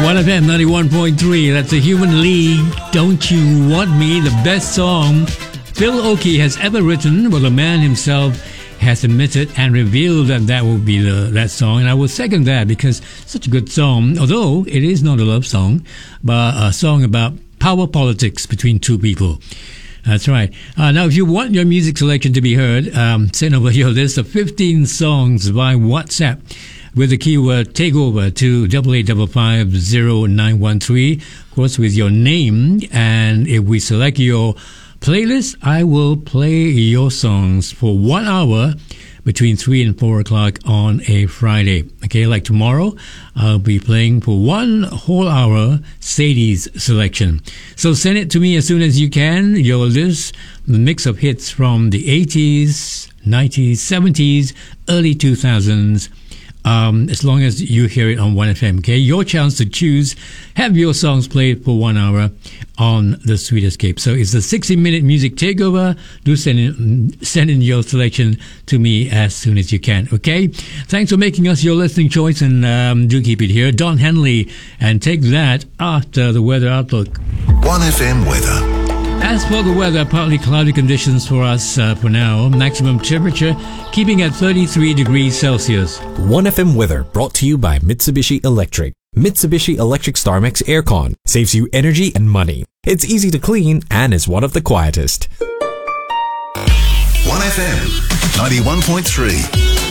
1FM 91.3. That's a Human League. Don't You Want Me? The best song Phil Oakey has ever written. Well, the man himself has admitted and revealed that will be that song. And I will second that because it's such a good song. Although it is not a love song, but a song about power politics between two people. That's right. Now, if you want your music selection to be heard, send over your list of 15 songs by WhatsApp with the keyword takeover to 88550913, of course, with your name. And if we select your playlist, I will play your songs for 1 hour between 3 and 4 o'clock on a Friday. Okay, like tomorrow, I'll be playing for 1 whole hour Sadie's selection. So send it to me as soon as you can, your list, the mix of hits from the 80s, 90s, 70s, early 2000s, as long as you hear it on 1FM, okay? Your chance to choose, have your songs played for 1 hour on The Sweet Escape. So it's a 60-minute music takeover. Do send in your selection to me as soon as you can, okay? Thanks for making us your listening choice, and do keep it here. Don Henley, and take that after the weather outlook. 1FM weather. As for the weather, partly cloudy conditions for us for now. Maximum temperature keeping at 33 degrees Celsius. 1FM weather brought to you by Mitsubishi Electric. Mitsubishi Electric StarMax Aircon saves you energy and money. It's easy to clean and is one of the quietest. 1FM 91.3.